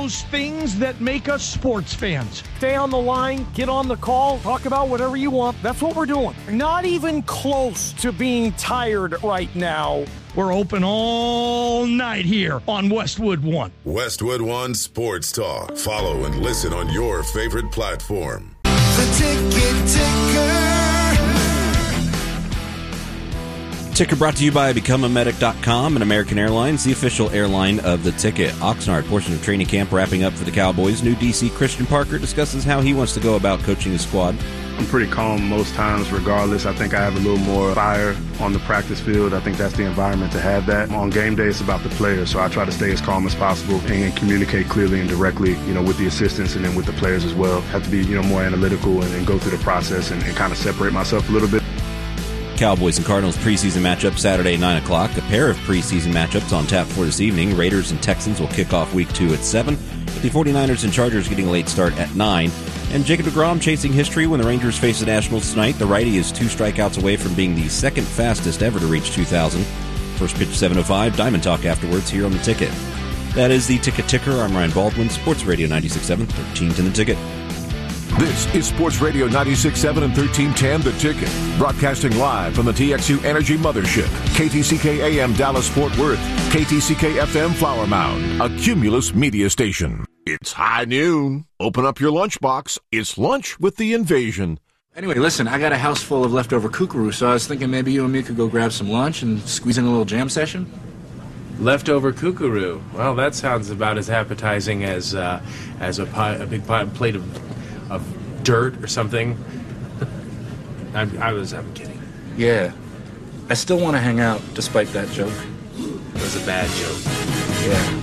those things that make us sports fans. Stay on the line, get on the call, talk about whatever you want. That's what we're doing. Not even close to being tired right now. We're open all night here on Westwood One. Westwood One Sports Talk. Follow and listen on your favorite platform. The Ticket Ticker. Ticker brought to you by BecomeAmedic.com and American Airlines, the official airline of the Ticket. Oxnard, portion of training camp wrapping up for the Cowboys. New DC Christian Parker discusses how he wants to go about coaching his squad. I'm pretty calm most times regardless. I think I have a little more fire on the practice field. I think that's the environment to have that. On game day, it's about the players, so I try to stay as calm as possible and communicate clearly and directly, with the assistants and then with the players as well. Have to be, more analytical and go through the process and kind of separate myself a little bit. Cowboys and Cardinals preseason matchup Saturday 9 o'clock. A pair of preseason matchups on tap for this evening. Raiders and Texans will kick off week 2 at 7, with the 49ers and Chargers getting a late start at 9. And Jacob deGrom chasing history when the Rangers face the Nationals tonight. The righty is 2 strikeouts away from being the second fastest ever to reach 2,000. First pitch 7:05. Diamond Talk afterwards here on the Ticket. That is the Ticket Ticker. I'm Ryan Baldwin, Sports Radio 96.7, 1310 The Ticket. This is Sports Radio 96.7 and 1310 The Ticket. Broadcasting live from the TXU Energy Mothership. KTCK AM Dallas Fort Worth. KTCK FM Flower Mound. A Cumulus media station. It's high noon. Open up your lunchbox. It's lunch with the invasion. Anyway, listen, I got a house full of leftover kookaroo, so I was thinking maybe you and me could go grab some lunch and squeeze in a little jam session. Leftover kookaroo. Well, that sounds about as appetizing as a big plate of dirt or something. I'm kidding. Yeah. I still want to hang out despite that joke. It was a bad joke. Yeah.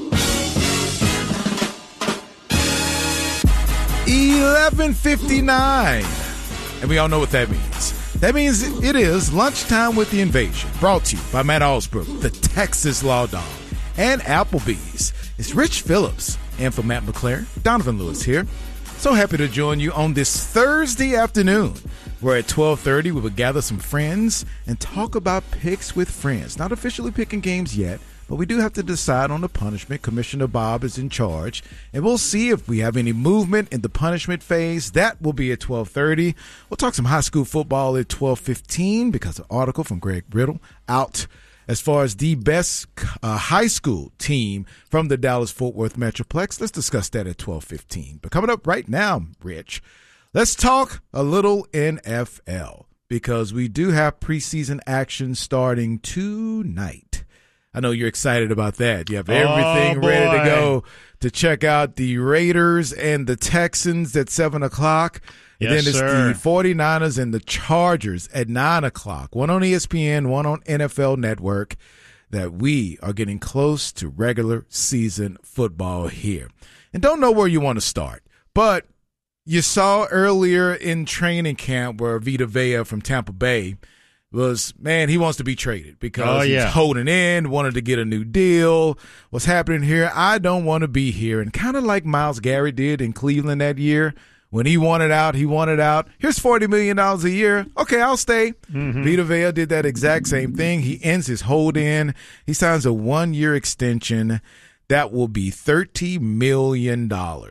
11:59. And we all know what that means. That means it is Lunchtime with the Invasion, brought to you by Matt Allsbrook, the Texas Law Dog, and Applebee's. It's Rich Phillips, and for Matt McClare, Donovan Lewis here. So happy to join you on this Thursday afternoon, where at 12:30 we will gather some friends and talk about picks with friends. Not officially picking games yet, but we do have to decide on the punishment. Commissioner Bob is in charge, and we'll see if we have any movement in the punishment phase. That will be at 12:30. We'll talk some high school football at 12:15 because of an article from Greg Riddle out as far as the best high school team from the Dallas-Fort Worth Metroplex. Let's discuss that at 12:15. But coming up right now, Rich, let's talk a little NFL because we do have preseason action starting tonight. I know you're excited about that. You have everything ready to go to check out the Raiders and the Texans at 7 o'clock. And Yes, then it's sir. the 49ers and the Chargers at 9 o'clock. One on ESPN, one on NFL Network. That we are getting close to regular season football here. And don't know where you want to start. But you saw earlier in training camp where Vita Vea from Tampa Bay was, man, he wants to be traded because he's holding in, wanted to get a new deal. What's happening here? I don't want to be here. And kind of like Myles Garrett did in Cleveland that year. When he wanted out, he wanted out. Here's $40 million a year. Okay, I'll stay. Vita Vea did that exact same thing. He ends his hold-in. He signs a 1-year extension. That will be $30 million.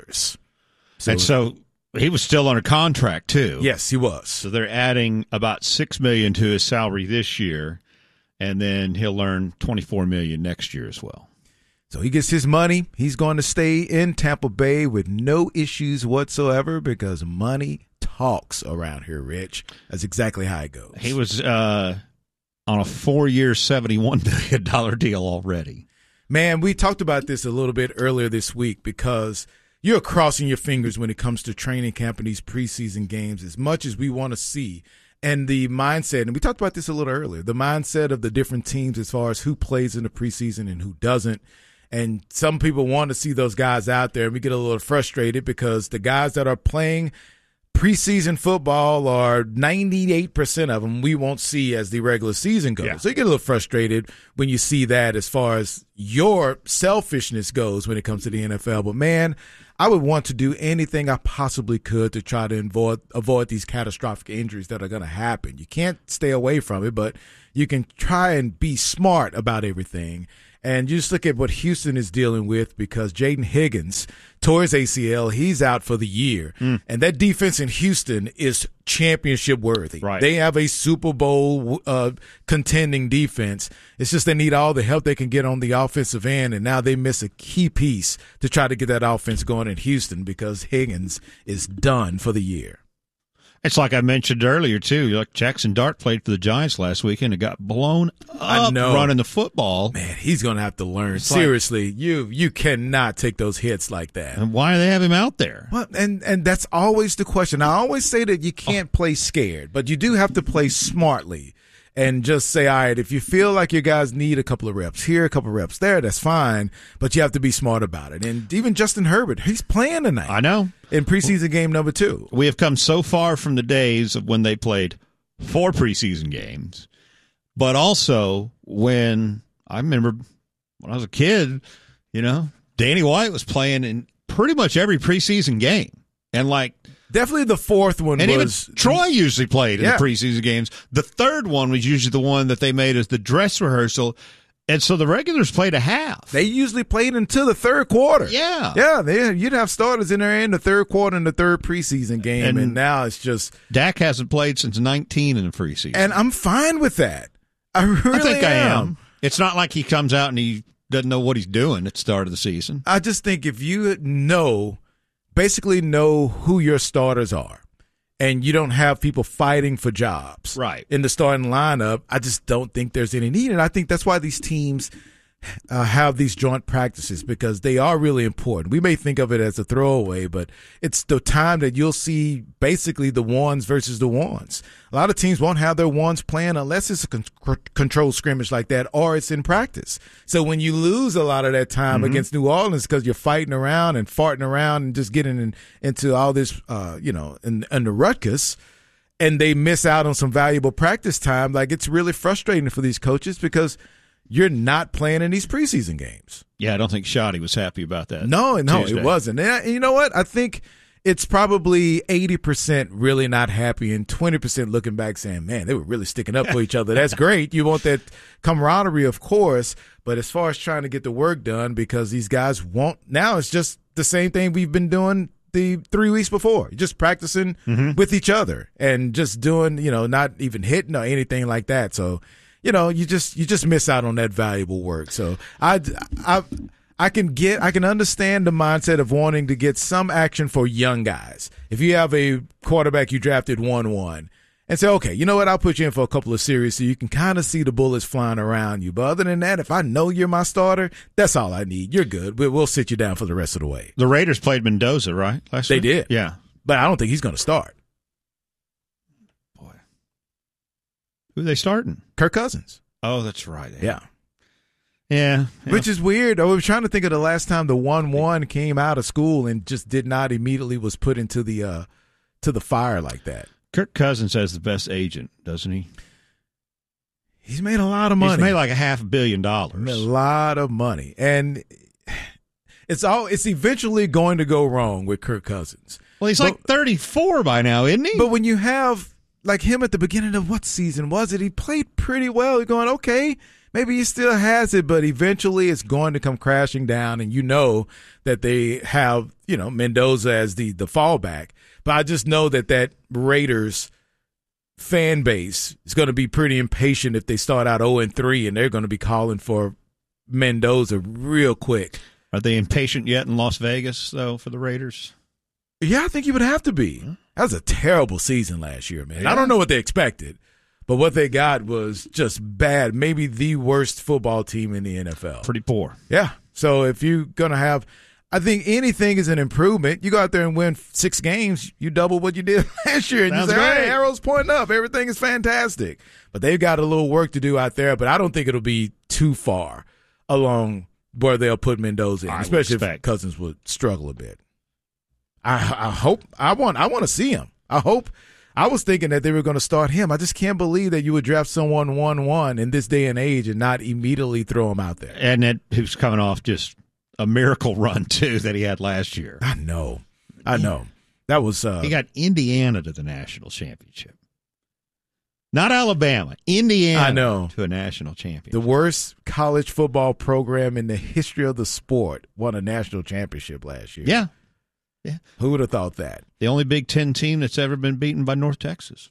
And so he was still under contract, too. Yes, he was. So they're adding about $6 million to his salary this year, and then he'll earn $24 million next year as well. So he gets his money. He's going to stay in Tampa Bay with no issues whatsoever because money talks around here, Rich. That's exactly how it goes. He was on a 4-year, $71 million deal already. Man, we talked about this a little bit earlier this week because you're crossing your fingers when it comes to training camp and these preseason games as much as we want to see. And the mindset, and we talked about this a little earlier, the mindset of the different teams as far as who plays in the preseason and who doesn't. And some people want to see those guys out there, and we get a little frustrated because the guys that are playing preseason football, or 98% of them, we won't see as the regular season goes. Yeah. So you get a little frustrated when you see that as far as your selfishness goes when it comes to the NFL. But, man, I would want to do anything I possibly could to try to avoid these catastrophic injuries that are going to happen. You can't stay away from it, but you can try and be smart about everything. And you just look at what Houston is dealing with, because Jaden Higgins tore his ACL. He's out for the year. And that defense in Houston is championship worthy. Right. They have a Super Bowl contending defense. It's just they need all the help they can get on the offensive end, and now they miss a key piece to try to get that offense going in Houston, because Higgins is done for the year. It's like I mentioned earlier, too. Like Jackson Dart played for the Giants last weekend and got blown up running the football. Man, he's going to have to learn. Seriously, you cannot take those hits like that. And why do they have him out there? Well, and that's always the question. I always say that you can't play scared, but you do have to play smartly. And just say, all right, if you feel like your guys need a couple of reps here, a couple of reps there, that's fine. But you have to be smart about it. And even Justin Herbert, he's playing tonight. I know. In preseason game number 2. We have come so far from the days of when they played 4 preseason games. But also when I remember when I was a kid, Danny White was playing in pretty much every preseason game. And definitely the 4th one and was. Even Troy usually played in the preseason games. The 3rd one was usually the one that they made as the dress rehearsal. And so the regulars played a half. They usually played until the 3rd quarter. Yeah. Yeah, you'd have starters in there in the 3rd quarter in the 3rd preseason game. And now it's just. Dak hasn't played since 19 in the preseason. And I'm fine with that. I really think I am. It's not like he comes out and he doesn't know what he's doing at the start of the season. I just think if you basically know who your starters are, and you don't have people fighting for jobs in the starting lineup, I just don't think there's any need. And I think that's why these teams have these joint practices, because they are really important. We may think of it as a throwaway, but it's the time that you'll see basically the ones versus the ones. A lot of teams won't have their ones playing unless it's a controlled scrimmage like that, or it's in practice. So when you lose a lot of that time against New Orleans because you're fighting around and farting around and just getting into all this, in the ruckus, and they miss out on some valuable practice time, it's really frustrating for these coaches, because you're not playing in these preseason games. Yeah, I don't think Shoddy was happy about that. No, Tuesday. it wasn't. And you know what? I think it's probably 80% really not happy and 20% looking back saying, man, they were really sticking up for each other. That's great. You want that camaraderie, of course. But as far as trying to get the work done, because these guys won't – now it's just the same thing we've been doing the 3 weeks before, just practicing with each other and just doing, not even hitting or anything like that. So – you just miss out on that valuable work. So I can understand the mindset of wanting to get some action for young guys. If you have a quarterback you drafted 1-1 and say, okay, you know what, I'll put you in for a couple of series so you can kind of see the bullets flying around you. But other than that, if I know you're my starter, that's all I need. You're good. We'll sit you down for the rest of the way. The Raiders played Mendoza, right? Last week? They did. Yeah. But I don't think he's going to start. Who are they starting? Kirk Cousins. Oh, that's right. Yeah. Yeah. Which is weird. I was trying to think of the last time the 1-1 came out of school and just did not immediately was put into the fire like that. Kirk Cousins has the best agent, doesn't he? He's made a lot of money. He's made like $500 million. Made a lot of money. And it's eventually going to go wrong with Kirk Cousins. Well, he's like 34 by now, isn't he? But when you have like him at the beginning of what season was it? He played pretty well. You're going, okay, maybe he still has it, but eventually it's going to come crashing down, and you know that they have, Mendoza as the fallback. But I just know that Raiders fan base is going to be pretty impatient if they start out 0-3, and they're going to be calling for Mendoza real quick. Are they impatient yet in Las Vegas, though, for the Raiders? Yeah, I think you would have to be. That was a terrible season last year, man. Yeah. I don't know what they expected, but what they got was just bad. Maybe the worst football team in the NFL. Pretty poor. Yeah. So if you're going to have – I think anything is an improvement. You go out there and win 6 games, you double what you did last year. And Sounds you say, great. hey, arrows pointing up. Everything is fantastic. But they've got a little work to do out there, but I don't think it'll be too far along where they'll put Mendoza in, especially if Cousins would struggle a bit. I hope I want to see him. I was thinking that they were going to start him. I just can't believe that you would draft someone 1-1 in this day and age and not immediately throw him out there. And that who's coming off just a miracle run, too, that he had last year. I know. That was he got Indiana to the national championship. Not Alabama, Indiana. I know. To a national championship. The worst college football program in the history of the sport won a national championship last year. Yeah. Who would have thought that? The only Big Ten team that's ever been beaten by North Texas.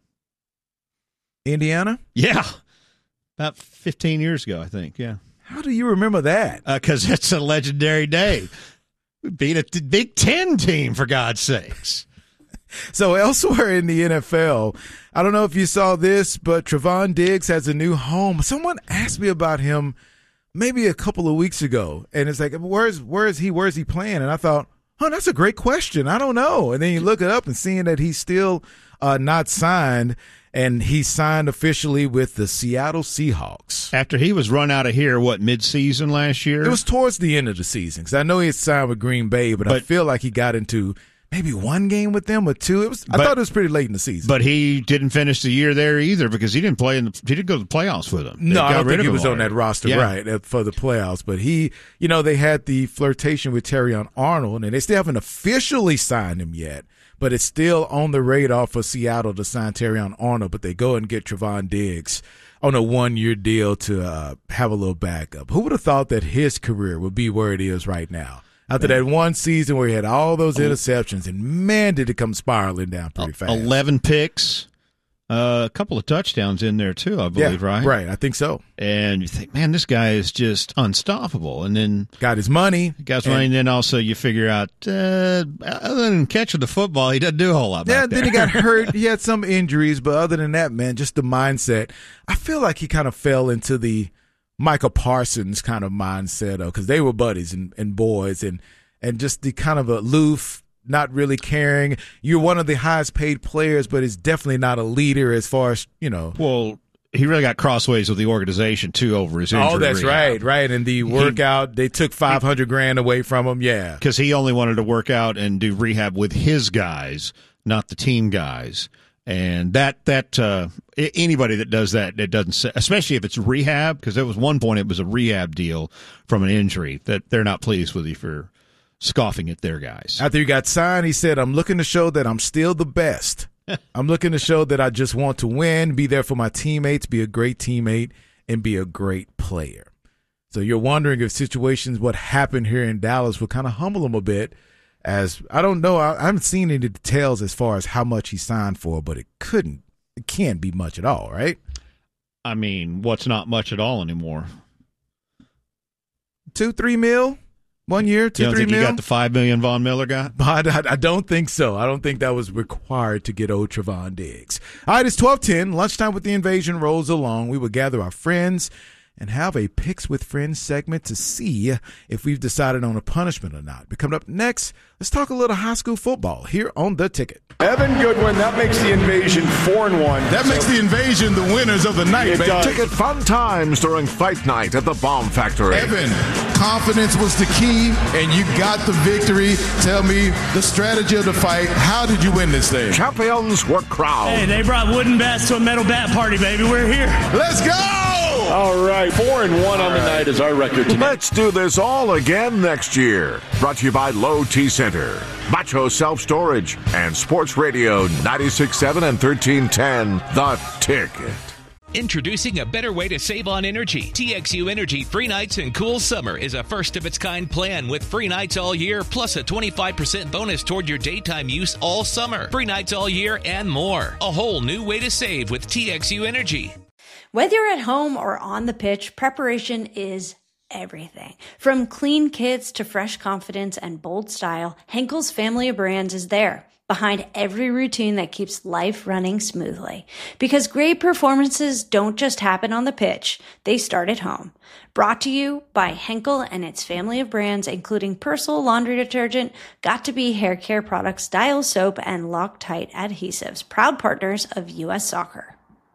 Indiana? Yeah. About 15 years ago, I think. Yeah. How do you remember that? Because it's a legendary day. We beat a Big Ten team, for God's sakes. So elsewhere in the NFL, I don't know if you saw this, but Trevon Diggs has a new home. Someone asked me about him maybe a couple of weeks ago, and it's like, where is he playing? And I thought, oh, that's a great question. I don't know. And then you look it up and seeing that he's still not signed, and he signed officially with the Seattle Seahawks. After he was run out of here, mid-season last year? It was towards the end of the season, because I know he had signed with Green Bay, but I feel like he got into maybe one game with them or two. I thought it was pretty late in the season. But he didn't finish the year there either because he didn't play he didn't go to the playoffs with them. No, I don't think he was on that roster, right, for the playoffs. But they had the flirtation with Terrion Arnold, and they still haven't officially signed him yet. But it's still on the radar for Seattle to sign Terrion Arnold, but they go and get Trevon Diggs on a 1-year deal to have a little backup. Who would have thought that his career would be where it is right now? After that one season where he had all those interceptions, and man, did it come spiraling down pretty fast. 11 picks, a couple of touchdowns in there too, I believe, right? Right, I think so. And you think, man, this guy is just unstoppable. And then got his money. And then also you figure out, other than catching the football, he doesn't do a whole lot back there. Then he got hurt. He had some injuries, but other than that, man, just the mindset. I feel like he kind of fell into the Michael Parsons kind of mindset, because they were buddies and boys, and just the kind of aloof, not really caring. You're one of the highest paid players, but it's definitely not a leader as far as, Well, he really got crossways with the organization too over his injury. Oh, that's rehab. right. And the workout, they took $500,000 away from him. Yeah, because he only wanted to work out and do rehab with his guys, not the team guys. And that anybody that does that, it doesn't, especially if it's rehab, because at one point it was a rehab deal from an injury, that they're not pleased with you for scoffing at their guys. After he got signed, he said, "I'm looking to show that I'm still the best. I'm looking to show that I just want to win, be there for my teammates, be a great teammate, and be a great player." So you're wondering if situations, what happened here in Dallas, will kind of humble him a bit. As I don't know, I haven't seen any details as far as how much he signed for, but it can't be much at all, right? I mean, what's not much at all anymore? $2-3 million 1 year, 2-3 million. You got the $5 million Von Miller got? But I don't think so. I don't think that was required to get old Trevon Diggs. All right, it's 12:10. Lunchtime with the Invasion rolls along. We will gather our friends and have a Picks with Friends segment to see if we've decided on a punishment or not. But coming up next, let's talk a little high school football here on The Ticket. Evan Goodwin, that makes the Invasion 4-1. That makes the Invasion the winners of the night, baby. Ticket fun times during Fight Night at the Bomb Factory. Evan, confidence was the key, and you got the victory. Tell me the strategy of the fight. How did you win this thing? Champions were crowned. Hey, they brought wooden bats to a metal bat party, baby. We're here. Let's go! All right, 4-1 on the night is our record today. Let's do this all again next year. Brought to you by Low T Center, Macho Self Storage, and Sports Radio 96.7 and 1310, The Ticket. Introducing a better way to save on energy. TXU Energy Free Nights and Cool Summer is a first-of-its-kind plan with free nights all year, plus a 25% bonus toward your daytime use all summer. Free nights all year and more. A whole new way to save with TXU Energy. Whether you're at home or on the pitch, preparation is everything. From clean kits to fresh confidence and bold style, Henkel's family of brands is there, behind every routine that keeps life running smoothly. Because great performances don't just happen on the pitch, they start at home. Brought to you by Henkel and its family of brands, including Persil laundry detergent, Got2b hair care products, Dial soap, and Loctite adhesives, proud partners of U.S. Soccer.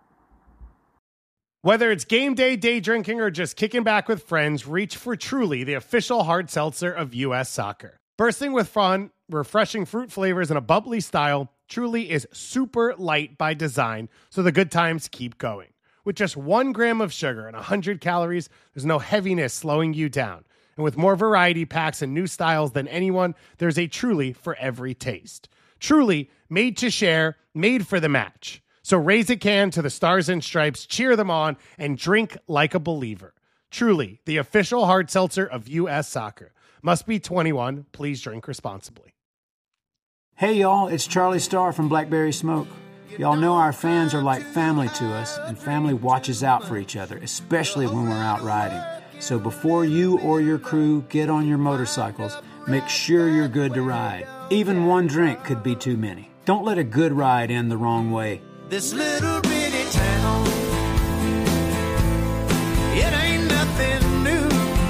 Whether it's game day, day drinking, or just kicking back with friends, reach for Truly, the official hard seltzer of U.S. Soccer. Bursting with fun, refreshing fruit flavors, and a bubbly style, Truly is super light by design, so the good times keep going. With just 1 gram of sugar and 100 calories, there's no heaviness slowing you down. And with more variety packs and new styles than anyone, there's a Truly for every taste. Truly, made to share, made for the match. So raise a can to the Stars and Stripes, cheer them on, and drink like a believer. Truly, the official hard seltzer of U.S. Soccer. Must be 21. Please drink responsibly. Hey, y'all, it's Charlie Starr from Blackberry Smoke. Y'all know our fans are like family to us, and family watches out for each other, especially when we're out riding. So before you or your crew get on your motorcycles, make sure you're good to ride. Even one drink could be too many. Don't let a good ride end the wrong way. This little bitty town, it ain't nothing new.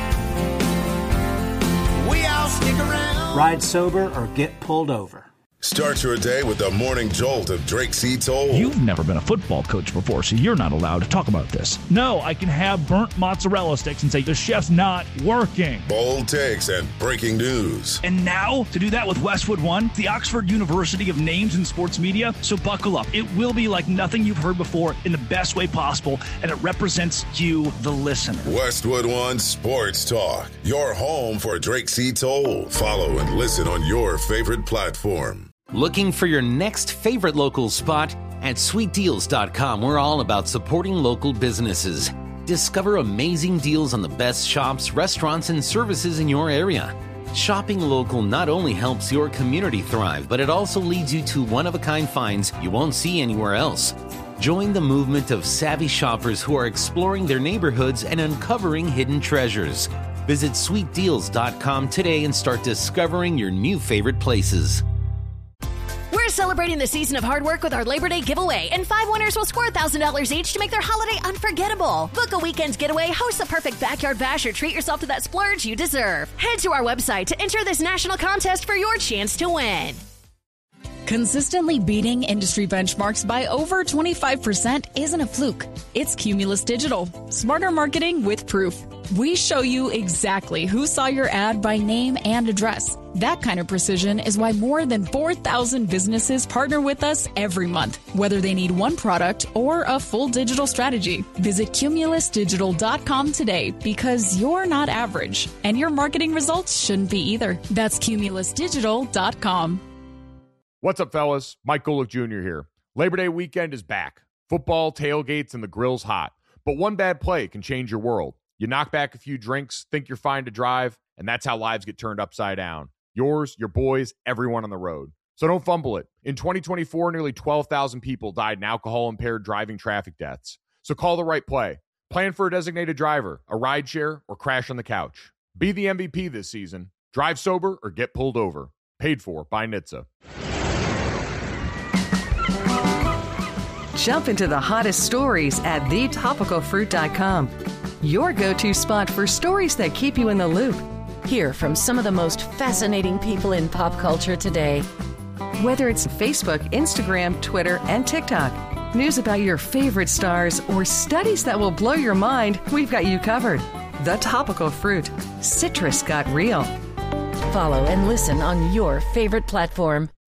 We all stick around. Ride sober or get pulled over. Start your day with the morning jolt of Drake C. Toll. You've never been a football coach before, so you're not allowed to talk about this. No, I can have burnt mozzarella sticks and say the chef's not working. Bold takes and breaking news. And now, to do that with Westwood One, the Oxford University of Names in Sports Media. So buckle up. It will be like nothing you've heard before in the best way possible, and it represents you, the listener. Westwood One Sports Talk, your home for Drake C. Toll. Follow and listen on your favorite platform. Looking for your next favorite local spot? At sweetdeals.com, we're all about supporting local businesses. Discover amazing deals on the best shops, restaurants, and services in your area. Shopping local not only helps your community thrive, but it also leads you to one-of-a-kind finds you won't see anywhere else. Join the movement of savvy shoppers who are exploring their neighborhoods and uncovering hidden treasures. Visit sweetdeals.com today and start discovering your new favorite places. We're celebrating the season of hard work with our Labor Day giveaway, and 5 winners will score $1,000 each to make their holiday unforgettable. Book a weekend's getaway, host the perfect backyard bash, or treat yourself to that splurge you deserve. Head to our website to enter this national contest for your chance to win. Consistently beating industry benchmarks by over 25% isn't a fluke. It's Cumulus Digital. Smarter marketing with proof. We show you exactly who saw your ad by name and address. That kind of precision is why more than 4,000 businesses partner with us every month, whether they need one product or a full digital strategy. Visit cumulusdigital.com today, because you're not average, and your marketing results shouldn't be either. That's cumulusdigital.com. What's up, fellas? Mike Golick Jr. here. Labor Day weekend is back. Football, tailgates, and the grill's hot. But one bad play can change your world. You knock back a few drinks, think you're fine to drive, and that's how lives get turned upside down. Yours, your boys, everyone on the road. So don't fumble it. In 2024, nearly 12,000 people died in alcohol-impaired driving traffic deaths. So call the right play. Plan for a designated driver, a rideshare, or crash on the couch. Be the MVP this season. Drive sober or get pulled over. Paid for by NHTSA. Jump into the hottest stories at thetopicalfruit.com. Your go-to spot for stories that keep you in the loop. Hear from some of the most fascinating people in pop culture today. Whether it's Facebook, Instagram, Twitter, and TikTok, news about your favorite stars, or studies that will blow your mind, we've got you covered. The Topical Fruit. Citrus got real. Follow and listen on your favorite platform.